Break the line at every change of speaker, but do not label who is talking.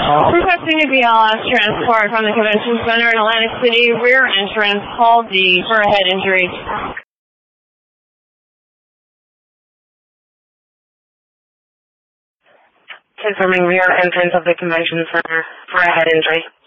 Requesting a BLS transport from the Convention Center in Atlantic City. Rear entrance, Paul D. for a head injury.
Confirming rear entrance of the Convention Center for a head injury.